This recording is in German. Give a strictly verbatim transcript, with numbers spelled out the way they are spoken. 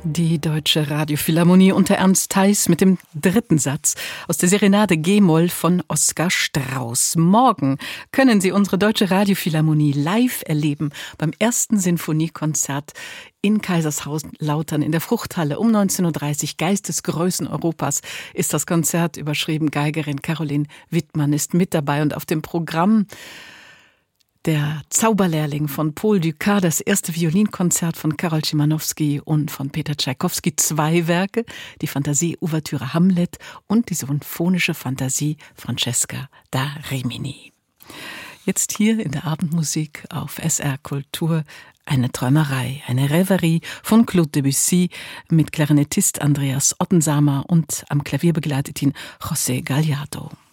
Die Deutsche Radiophilharmonie unter Ernst Theis mit dem dritten Satz aus der Serenade G-Moll von Oskar Strauß. Morgen können Sie unsere Deutsche Radiophilharmonie live erleben beim ersten Sinfoniekonzert in Kaiserslautern in der Fruchthalle um neunzehn Uhr dreißig. Geistesgrößen Europas ist das Konzert überschrieben. Geigerin Caroline Wittmann ist mit dabei und auf dem Programm der Zauberlehrling von Paul Dukas, das erste Violinkonzert von Karol Szymanowski und von Peter Tschaikowski, zwei Werke, die Fantasie-Ouvertüre Hamlet und die symphonische Fantasie Francesca da Rimini. Jetzt hier in der Abendmusik auf S R Kultur eine Träumerei, eine Reverie von Claude Debussy mit Klarinettist Andreas Ottensamer und am Klavier begleitet ihn José Gallardo.